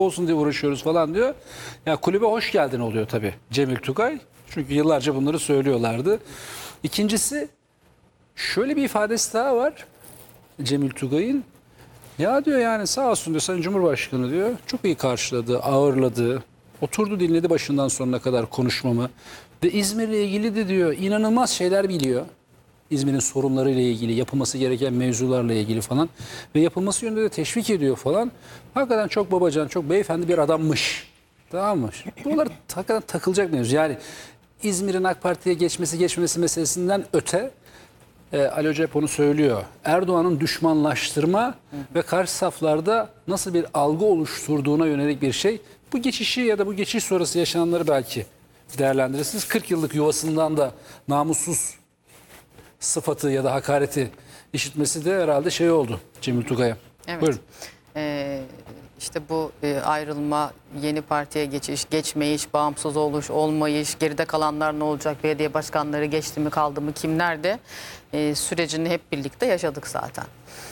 olsun diye uğraşıyoruz falan diyor. Ya kulübe hoş geldin oluyor tabii Cemil Tugay. Çünkü yıllarca bunları söylüyorlardı. İkincisi şöyle bir ifadesi daha var Cemil Tugay'ın. Ya diyor yani sağ olsun diyor Sayın Cumhurbaşkanı diyor. Çok iyi karşıladı, ağırladı. Oturdu dinledi başından sonuna kadar konuşmamı. Ve İzmir'le ilgili de diyor inanılmaz şeyler biliyor. İzmir'in sorunlarıyla ilgili, yapılması gereken mevzularla ilgili falan. Ve yapılması yönünde de teşvik ediyor falan. Hakikaten çok babacan, çok beyefendi bir adammış. Tamam mı? Bunlar hakikaten takılacak mevzu. Yani İzmir'in AK Parti'ye geçmemesi meselesinden öte Ali Hoca hep onu söylüyor. Erdoğan'ın düşmanlaştırma ve karşı saflarda nasıl bir algı oluşturduğuna yönelik bir şey. Bu geçişi ya da bu geçiş sonrası yaşananları belki değerlendirirsiniz. 40 yıllık yuvasından da namussuz sıfatı ya da hakareti işitmesi de herhalde şey oldu Cemil Tugay'a. Evet. Buyurun. İşte bu ayrılma, yeni partiye geçiş, geçmeyiş, bağımsız oluş, olmayış, geride kalanlar ne olacak, belediye başkanları geçti mi kaldı mı, kim nerede sürecini hep birlikte yaşadık zaten.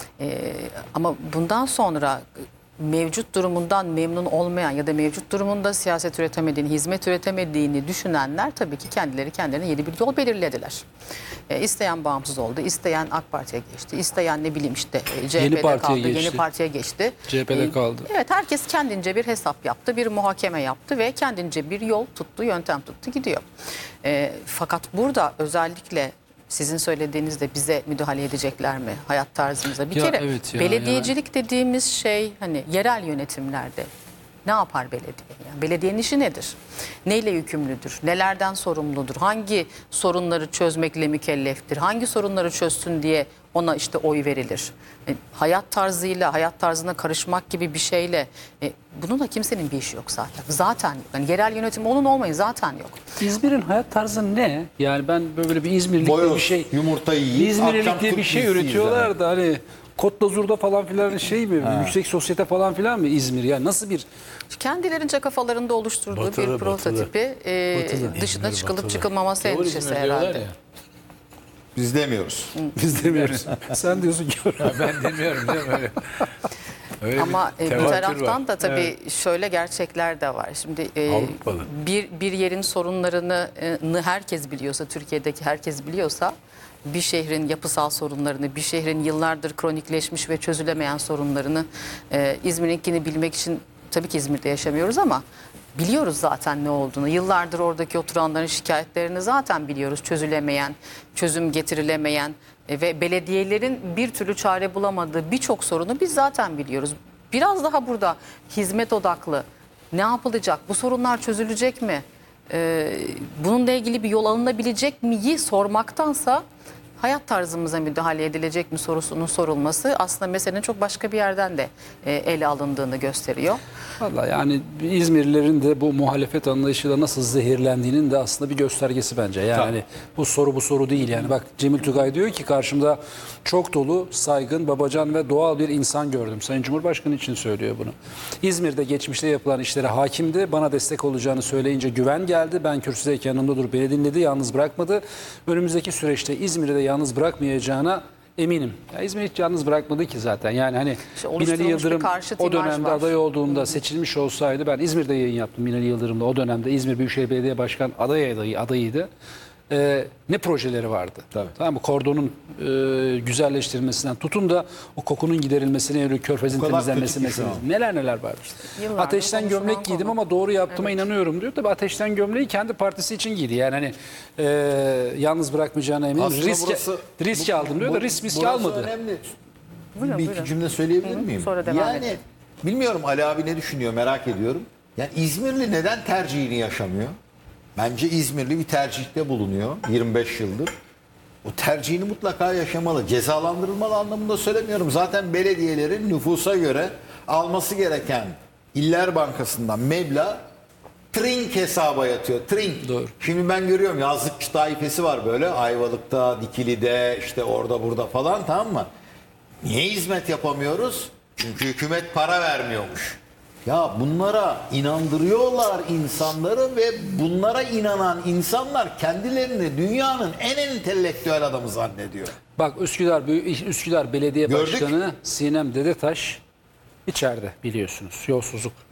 Ama bundan sonra mevcut durumundan memnun olmayan ya da mevcut durumunda siyaset üretemediğini, hizmet üretemediğini düşünenler tabii ki kendilerine yeni bir yol belirlediler. İsteyen bağımsız oldu, isteyen AK Parti'ye geçti, isteyen ne bileyim işte CHP'de kaldı, yeni partiye geçti. CHP'de kaldı. Evet, herkes kendince bir hesap yaptı, bir muhakeme yaptı ve kendince bir yol tuttu, yöntem tuttu, gidiyor. Fakat burada özellikle sizin söylediğinizde bize müdahale edecekler mi hayat tarzımıza? Bir Ya kere evet ya, belediyecilik dediğimiz şey hani yerel yönetimlerde ne yapar belediye? Yani belediyenin işi nedir? Neyle yükümlüdür? Nelerden sorumludur? Hangi sorunları çözmekle mükelleftir? Hangi sorunları çözsün diye ona işte oy verilir? Hayat tarzıyla, hayat tarzına karışmak gibi bir şeyle bununla kimsenin bir işi yok zaten. Zaten yani yerel yönetim onun olmayın zaten yok. İzmir'in hayat tarzı ne? Yani ben böyle bir İzmirlikte Boyoz, bir şey, yumurtayı yiyip İzmirlikte bir şey üretiyorlar da hani Côte d'Azur'da falan filan şey mi? Yüksek sosyete falan filan mı İzmir? Yani nasıl bir Kendilerince kafalarında oluşturduğu Batılı, bir prototipi Batılı. dışına İzmir çıkılıp batılı. çıkılmaması Teorizm endişesi diyorlar herhalde. ya. Biz demiyoruz. biz demiyoruz. Sen diyorsun ki Ben demiyorum canım öyle. Öyle Ama bir tevatür taraftan var. da tabii şöyle gerçekler de var. Şimdi Avrupalı. bir yerin sorunlarını herkes biliyorsa, Türkiye'deki herkes biliyorsa, bir şehrin yapısal sorunlarını, bir şehrin yıllardır kronikleşmiş ve çözülemeyen sorunlarını, İzmir'inkini bilmek için tabii ki İzmir'de yaşamıyoruz ama biliyoruz zaten ne olduğunu. Yıllardır oradaki oturanların şikayetlerini zaten biliyoruz. Çözülemeyen, çözüm getirilemeyen ve belediyelerin bir türlü çare bulamadığı birçok sorunu biz zaten biliyoruz. Biraz daha burada hizmet odaklı ne yapılacak, bu sorunlar çözülecek mi, bununla ilgili bir yol alınabilecek miyi sormaktansa hayat tarzımıza müdahale edilecek mi sorusunun sorulması aslında meselenin çok başka bir yerden de ele alındığını gösteriyor. Vallahi yani İzmirlilerin de bu muhalefet anlayışıyla nasıl zehirlendiğinin de aslında bir göstergesi bence. Yani hani bu soru değil yani. Bak Cemil Tugay diyor ki karşımda çok dolu, saygın, babacan ve doğal bir insan gördüm. Sayın Cumhurbaşkanı için söylüyor bunu. İzmir'de geçmişte yapılan işlere hakimdi. Bana destek olacağını söyleyince güven geldi. Ben kürsüdeyken yanımda durup beni dinledi, yalnız bırakmadı. Önümüzdeki süreçte İzmir'i de yalnız bırakmayacağına eminim. Ya İzmir hiç yalnız bırakmadı ki zaten. Yani hani Binali Yıldırım o dönemde aday olduğunda seçilmiş olsaydı, ben İzmir'de yayın yaptım Binali Yıldırım'da, o dönemde İzmir Büyükşehir Belediye Başkan adayıydı. Ne projeleri vardı? Tamam mı? Kordonun güzelleştirilmesinden tutun da o kokunun giderilmesine yönelik Körfez'in temizlenmesi meselesi. Neler vardı işte. Yıllardır Ateşten gömlek giydim konu. ama doğru yaptığıma inanıyorum diyor. Tabii ateşten gömleği kendi partisi için giydi. Yani hani yalnız bırakmayacağına eminim. Risk aldım diyor da risk almadı. Önemli. Buyurun, bir iki buyurun. cümle söyleyebilir miyim? Sonra devam yani edelim. bilmiyorum Ali abi ne düşünüyor merak ediyorum. Yani İzmirli neden tercihini yaşamıyor? Bence İzmirli bir tercihte bulunuyor 25 yıldır. O tercihini mutlaka yaşamalı. Cezalandırılmalı anlamında söylemiyorum. Zaten belediyelerin nüfusa göre alması gereken İller Bankası'ndan meblağ trink hesaba yatıyor. Trink. Doğru. Şimdi ben görüyorum yazlıkçı taifesi var böyle. Ayvalık'ta, Dikili'de, işte orada burada falan, tamam mı? Niye hizmet yapamıyoruz? Çünkü hükümet para vermiyormuş. Ya bunlara inandırıyorlar insanları ve bunlara inanan insanlar kendilerini dünyanın en entelektüel adamı zannediyor. Bak Üsküdar Belediye Gördük. Başkanı Sinem Dedetaş içeride biliyorsunuz. Yolsuzluk